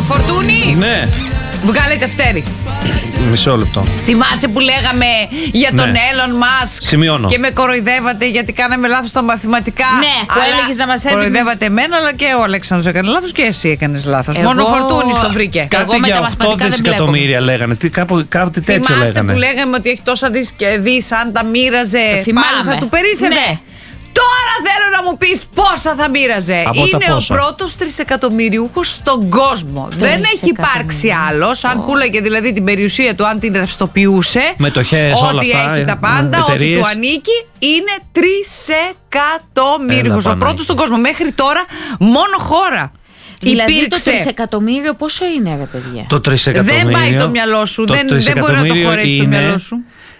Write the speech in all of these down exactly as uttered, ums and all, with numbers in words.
Φορτούνη. Ναι. Βγάλε τευτέρι. Μισό λεπτό. Θυμάσαι που λέγαμε για τον Ναι. Elon Musk? Σημειώνω. Και με κοροϊδεύατε γιατί κάναμε λάθος στα μαθηματικά. Ναι, που έλεγες να μας έδινε. Κοροϊδεύατε εμένα, αλλά και ο Αλέξανδρος έκανε λάθος και εσύ έκανες λάθος. Εγώ- Μόνο ο Φορτούνης το βρήκε. Εγώ Κάτι με για τα οκτώ μαθηματικά δεν δισεκατομμύρια λέγανε. Τι, κάπου, κάτι τέτοιο Θυμάστε λέγανε. που λέγαμε ότι έχει τόσα δις και δις, αν τα μοίραζε θυμάμαι. πάλι θα του περίσσευε? Ναι. Τώρα θέλω να μου πεις πόσα θα μοίραζε. Από τα Είναι ο πόσα? πρώτος τρισεκατομμυριούχος στον κόσμο. Δεν έχει υπάρξει άλλος. Αν πούλαγε δηλαδή την περιουσία του, αν την ρευστοποιούσε, Μετοχές, όλα ό,τι αυτά, έχει ε, τα πάντα, ό,τι εταιρείες. του ανήκει, είναι τρισεκατομμύριούχος. Έλα, Ο πρώτος στον κόσμο. Μέχρι τώρα μόνο χώρα Δηλαδή υπήρξε. το τρισεκατομμύριο πόσο είναι, ρε παιδιά? Το τρισεκατομμύριο. Δεν πάει το μυαλό σου. το Δεν, δεν μπορεί να το τρισεκατομμύριο χωρέσει το είναι, μυαλό σου.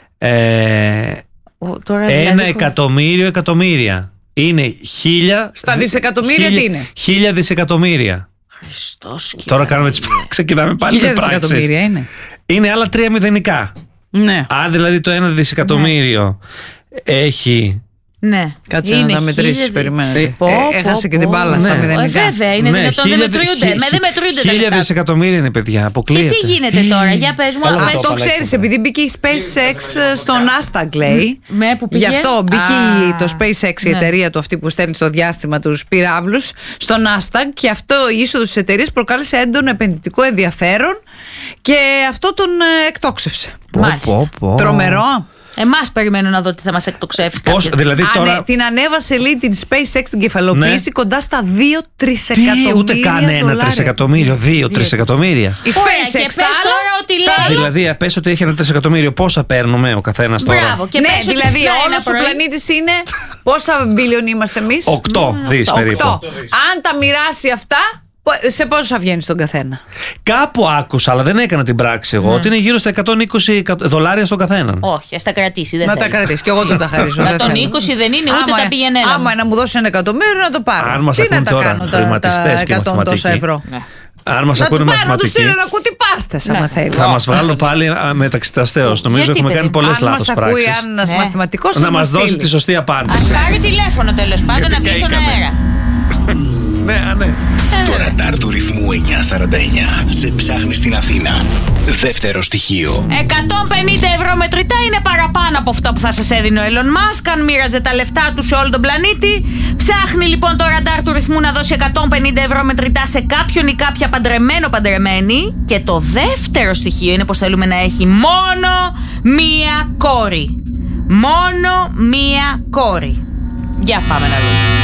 Ε, Ο, τώρα ένα δηλαδή, εκατομμύριο εκατομμύρια. Είναι χίλια. Στα δισεκατομμύρια χίλια- τι είναι? Χίλια δισεκατομμύρια. Χριστός, Τώρα κάνουμε τις ξεκινάμε πάλι Χίλια με πράξεις. δισεκατομμύρια είναι. Είναι άλλα τρία μηδενικά. Ναι. Αν δηλαδή το ένα δισεκατομμύριο έχει. Ναι. Κάτσε Είναι να τα μετρήσεις, χίλια- περιμένετε. Ε, Ε, Πω, έχασε πω, και την πω. μπάλα στα Ναι. μηδενικά. Ε, βέβαια, είναι Ναι, δυνατόν, δεν χίλια- μετρούνται. χι- Με δεν μετρούνται τα Χίλια λεφτά. δισεκατομμύρια είναι, παιδιά. Και Αποκλείεται. τι γίνεται τώρα, για πες μου. Καλά α, το Αυτό είπα, ξέρεις, Αλέξανδρο. επειδή μπήκε η SpaceX στο Nasdaq, λέει. Με, που πήγε? Γι' αυτό μπήκε Α, το SpaceX, η ναι. εταιρεία του αυτή που στέλνει στο διάστημα τους πυράβλους, στο Nasdaq, και αυτό η είσοδος της εταιρείας προκάλεσε έντονο επενδυτικό ενδιαφέρον και αυτό τον ε, εκτόξευσε. Πω, Μάλιστα. πω, πω. Τρομερό. Εμάς περιμένω να δω τι θα μας εκτοξεύσει. Πώς, κάποια στιγμή. δηλαδή Α, τώρα. ναι, την ανέβασε, λέει, την SpaceX την κεφαλοποίηση Ναι. κοντά στα δύο Τι, τρισεκατομμύρια ούτε καν ένα δολάρια. τρισεκατομμύριο, δύο τρισεκατομμύρια. Η Ωραία, SpaceX και πες τα άλλα, τώρα ότι λέει. Δηλαδή, πες ότι έχει ένα τρισεκατομμύριο, πόσα παίρνουμε ο καθένας τώρα? Μπράβο. Και ναι, πες ότι δηλαδή ξυπνάει ένα όλος ο πρωί. πλανήτης είναι. Πόσα μπίλιον είμαστε εμείς? Οκτώ δις περίπου. Οκτώ. Αν τα μοιράσει αυτά, σε πόσο θα βγαίνει στον καθένα? Κάπου άκουσα, αλλά δεν έκανα την πράξη εγώ, ότι είναι γύρω στα εκατόν είκοσι δολάρια στον καθέναν. Όχι, ας τα κρατήσει. Δεν Να τα θέλει. κρατήσει. Και εγώ δεν τα χαρίζω. δεν εκατόν θέλω. είκοσι δεν είναι, ούτε Άμα- τα πήγαινε έλα. Άμα να μου δώσει ένα εκατομμύριο, να το πάρω. Αν μας Τι ακούν να τα τώρα κάνω τα- χρηματιστές τα και εκατό τόσα μαθηματικοί. ευρώ. Αν μας Να του ακούνε πάρω, να του μαθηματικοί, στείλω να ακούω τι πάστες, άμα θέλει. θα μας βάλουν πάλι α, μεταξυταστέως. Νομίζω Γιατί, έχουμε παιδί κάνει μου, πολλές Αν λάθος μας ακούει πράξεις. ένας Ναι. μαθηματικός, Να μας δώσει τη σωστή Ας απάντηση. πάρει τηλέφωνο τέλος πάντων να βγει στον καήκαμε. αέρα. Ναι, α, ναι. Το ραντάρ του ρυθμού εννιακόσια σαράντα εννιά σε ψάχνει στην Αθήνα. Δεύτερο στοιχείο. εκατόν πενήντα ευρώ μετρητά είναι παραπάνω από αυτά που θα σας έδινε ο Elon Musk αν μοίραζε τα λεφτά του σε όλο τον πλανήτη. Ψάχνει λοιπόν το ραντάρ του ρυθμού να δώσει εκατόν πενήντα ευρώ μετρητά σε κάποιον ή κάποια παντρεμένο παντρεμένη. Και το δεύτερο στοιχείο είναι πως θέλουμε να έχει μόνο μία κόρη. Μόνο μία κόρη. Για πάμε να δούμε.